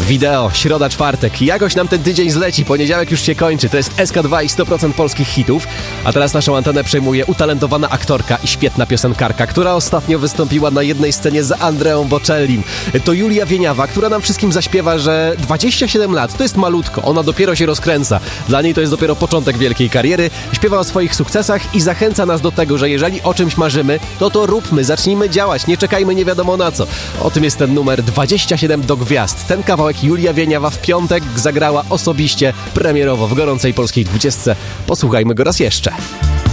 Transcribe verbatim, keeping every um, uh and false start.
Wideo, środa, czwartek. Jakoś nam ten tydzień zleci, poniedziałek już się kończy. To jest S K dwa i sto procent polskich hitów. A teraz naszą antenę przejmuje utalentowana aktorka i świetna piosenkarka, która ostatnio wystąpiła na jednej scenie z Andreą Bocellim. To Julia Wieniawa, która nam wszystkim zaśpiewa, że dwadzieścia siedem lat to jest malutko. Ona dopiero się rozkręca. Dla niej to jest dopiero początek wielkiej kariery. Śpiewa o swoich sukcesach i zachęca nas do tego, że jeżeli o czymś marzymy, to to róbmy, zacznijmy działać, nie czekajmy nie wiadomo na co. O tym jest ten numer dwadzieścia siedem do gwiazd. Ten kawałek Julia Wieniawa w piątek zagrała osobiście, premierowo w gorącej polskiej dwudziestce. Posłuchajmy go raz jeszcze.